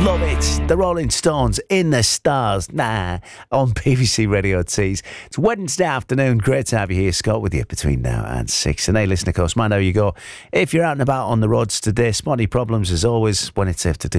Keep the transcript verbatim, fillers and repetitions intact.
Love it. The Rolling Stones, In the Stars. Nah, on B B C Radio Tees. It's Wednesday afternoon. Great to have you here, Scott, with you between now and six. And hey, listen, of course, man, how you go. If you're out and about on the roads today, spotty problems as always when it's safe to do